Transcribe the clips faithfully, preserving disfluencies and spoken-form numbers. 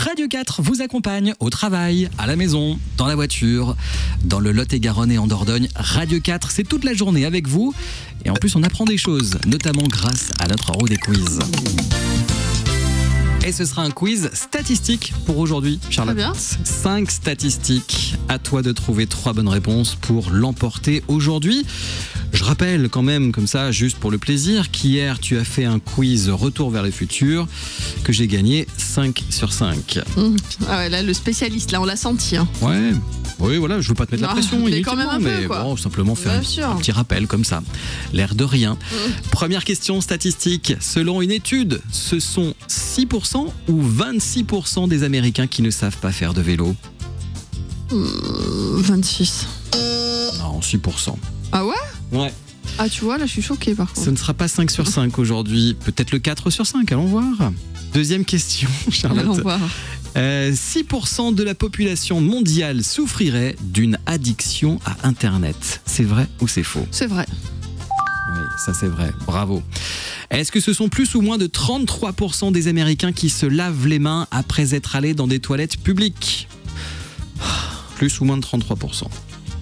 Radio quatre vous accompagne au travail, à la maison, dans la voiture, dans le Lot-et-Garonne et en Dordogne. Radio quatre, c'est toute la journée avec vous. Et en plus, on apprend des choses, notamment grâce à notre roue des quiz. Et ce sera un quiz statistique pour aujourd'hui, Charlotte. Très bien. Cinq statistiques. À toi de trouver trois bonnes réponses pour l'emporter aujourd'hui. Je rappelle quand même, comme ça, juste pour le plaisir, qu'hier, tu as fait un quiz Retour vers le futur, que j'ai gagné cinq sur cinq. Mmh. Ah ouais, là, le spécialiste, là, on l'a senti. Hein. Ouais. Oui, voilà, je veux pas te mettre non, la pression, mais quand même un mais peu, quoi. Bon, simplement faire un, sûr. un petit rappel comme ça. L'air de rien. Mmh. Première question statistique. Selon une étude, ce sont six pour cent ou vingt-six pour cent des Américains qui ne savent pas faire de vélo. Mmh, vingt-six. Non, six pour cent. Ah ouais ? Ouais. Ah, tu vois, là, je suis choquée, par contre. Ce ne sera pas cinq sur cinq aujourd'hui. Peut-être le quatre sur cinq, allons voir. Deuxième question, Charlotte. Allons voir. Euh, six pour cent de la population mondiale souffrirait d'une addiction à Internet. C'est vrai ou c'est faux ? C'est vrai. Oui, ça c'est vrai. Bravo. Est-ce que ce sont plus ou moins de trente-trois pour cent des Américains qui se lavent les mains après être allés dans des toilettes publiques ? Plus ou moins de trente-trois pour cent. Moins ?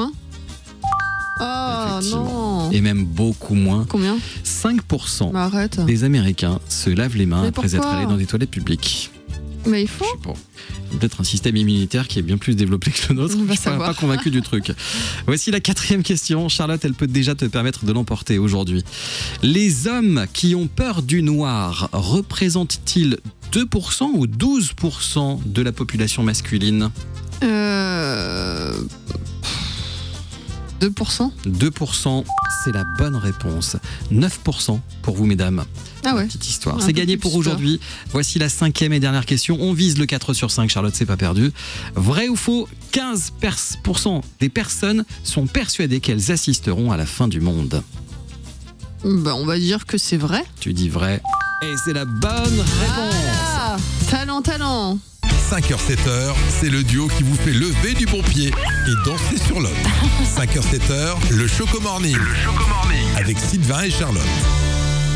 Oh non. Et même beaucoup moins. Combien ? cinq pour cent bah, arrête. des Américains se lavent les mains Mais après pourquoi ? être allés dans des toilettes publiques. Mais il faut. Je sais pas. Peut-être un système immunitaire qui est bien plus développé que le nôtre. On va Je suis pas, savoir. pas convaincu du truc. Voici la quatrième question. Charlotte, elle peut déjà te permettre de l'emporter aujourd'hui. Les hommes qui ont peur du noir représentent-ils deux pour cent ou douze pour cent de la population masculine ? Euh... deux pour cent ? deux pour cent, c'est la bonne réponse. neuf pour cent pour vous, mesdames. Ah ouais. Petite histoire. Un C'est peu gagné plus pour peur. aujourd'hui. Voici la cinquième et dernière question. On vise le quatre sur cinq, Charlotte, c'est pas perdu. Vrai ou faux, quinze pour cent des personnes sont persuadées qu'elles assisteront à la fin du monde. Bah, on va dire que c'est vrai. Tu dis vrai. Et c'est la bonne réponse. Ah, talent, talent. cinq heures sept heures, c'est le duo qui vous fait lever du bon pied et danser sur l'autre. cinq heures sept heures, le Choco Morning. Le Choco Morning. Avec Sylvain et Charlotte.